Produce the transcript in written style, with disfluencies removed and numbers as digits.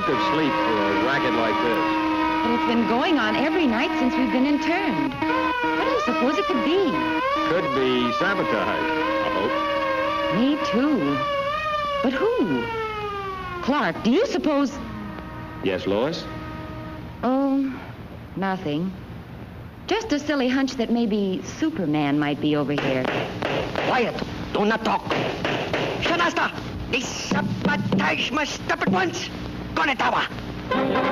could sleep through a racket like this? But it's been going on every night since we've been interned. What do you suppose it could be? Could be sabotage, I hope. Me too. But who? Clark, do you suppose... Yes, Lois? Oh, nothing. Just a silly hunch that maybe Superman might be over here. Quiet. Do not talk. Shanasta, this sabotage must stop at once. Konnichiwa.